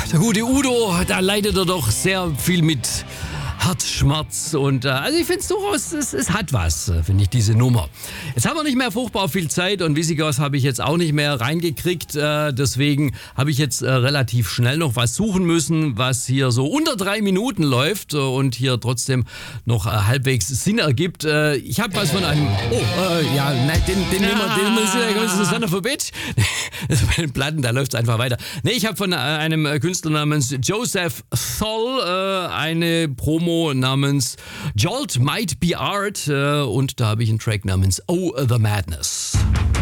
der gute Udo, da leidet er doch sehr viel mit Herzschmerz und also ich finde es durchaus, es hat was, finde ich, diese Nummer. Jetzt haben wir nicht mehr furchtbar viel Zeit und Visigoth habe ich jetzt auch nicht mehr reingekriegt, deswegen habe ich jetzt relativ schnell noch was suchen müssen, was hier so unter 3 Minuten läuft und hier trotzdem noch halbwegs Sinn ergibt. Ich habe was von einem, das ist Analphabet. Bei den Platten, da läuft es einfach weiter. Nee, ich habe von einem Künstler namens Joseph Thol eine Promo namens Jolt Might Be Art und da habe ich einen Track namens Oh the Madness.